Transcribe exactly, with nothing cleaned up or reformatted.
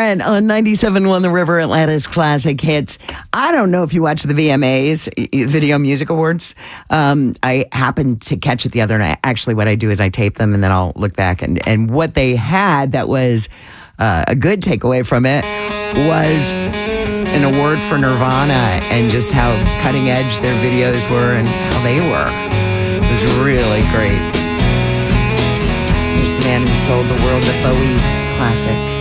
Trent on ninety-seven point one The River, Atlanta's classic hits. I don't know if you watch the V M As, Video Music Awards. Um, I happened to catch it the other night. Actually, what I do is I tape them and then I'll look back. And, and what they had that was uh, a good takeaway from it was an award for Nirvana and just how cutting edge their videos were and how they were. It was really great. Here's the man who sold the world the Bowie classic.